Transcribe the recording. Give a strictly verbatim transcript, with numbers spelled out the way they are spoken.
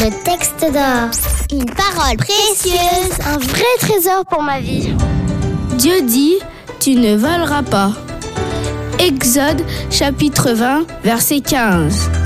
texte d'or. Une parole précieuse, un vrai trésor pour ma vie. Dieu dit, tu ne voleras pas. Exode chapitre vingt, verset quinze.